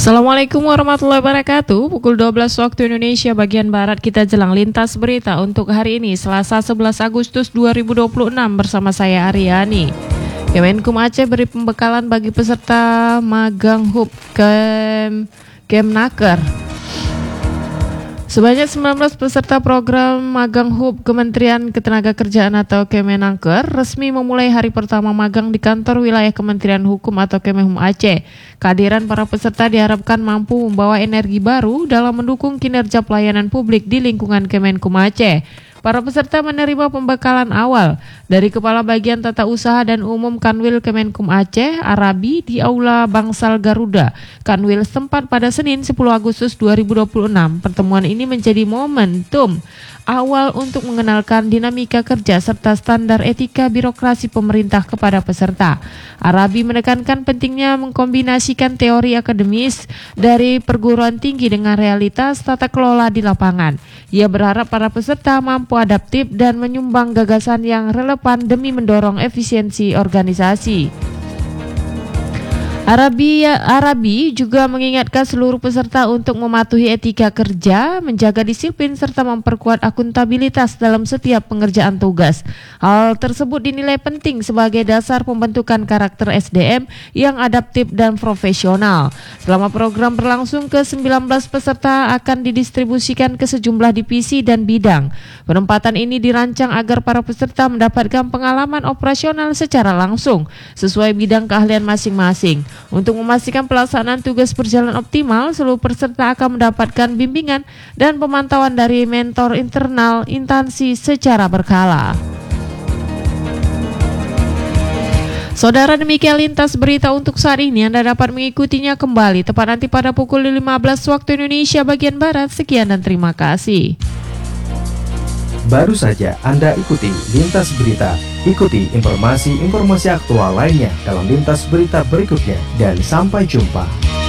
Assalamualaikum warahmatullahi wabarakatuh. Pukul 12 waktu Indonesia bagian Barat kita jelang lintas berita untuk hari ini Selasa 11 Agustus 2026 bersama saya Aryani. Kemenkum Aceh beri pembekalan bagi peserta magang HUB Kemnaker. Sebanyak 19 peserta program magang HUB Kementerian Ketenagakerjaan atau Kemenaker resmi memulai hari pertama magang di kantor wilayah Kementerian Hukum atau Kemenhum Aceh. Kehadiran para peserta diharapkan mampu membawa energi baru dalam mendukung kinerja pelayanan publik di lingkungan Kemenkum Aceh. Para peserta menerima pembekalan awal dari Kepala Bagian Tata Usaha dan Umum Kanwil Kemenkum Aceh, Arabi, di Aula Bangsal Garuda, Kanwil setempat pada Senin 10 Agustus 2026. Pertemuan ini menjadi momentum awal untuk mengenalkan dinamika kerja serta standar etika birokrasi pemerintah kepada peserta. Arabi menekankan pentingnya mengkombinasikan teori akademis dari perguruan tinggi dengan realitas tata kelola di lapangan. Ia berharap para peserta mampu adaptif dan menyumbang gagasan yang relevan demi mendorong efisiensi organisasi. Arabi juga mengingatkan seluruh peserta untuk mematuhi etika kerja, menjaga disiplin serta memperkuat akuntabilitas dalam setiap pengerjaan tugas. Hal tersebut dinilai penting sebagai dasar pembentukan karakter SDM yang adaptif dan profesional. Selama program berlangsung, ke-19 peserta akan didistribusikan ke sejumlah divisi dan bidang. Penempatan ini dirancang agar para peserta mendapatkan pengalaman operasional secara langsung sesuai bidang keahlian masing-masing. Untuk memastikan pelaksanaan tugas berjalan optimal, seluruh peserta akan mendapatkan bimbingan dan pemantauan dari mentor internal instansi secara berkala. Saudara, demikian lintas berita untuk saat ini. Anda dapat mengikutinya kembali tepat nanti pada pukul 15 waktu Indonesia bagian Barat. Sekian dan terima kasih. Baru saja Anda ikuti Lintas Berita. Ikuti informasi-informasi aktual lainnya dalam Lintas Berita berikutnya. Dan sampai jumpa.